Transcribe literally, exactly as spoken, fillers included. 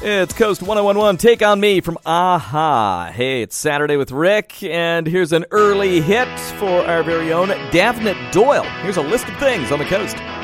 It's Coast one oh one one, Take On Me from A-ha. Hey, it's Saturday with Rick, and here's an early hit for our very own Daphne Doyle. Here's a list of things on the coast.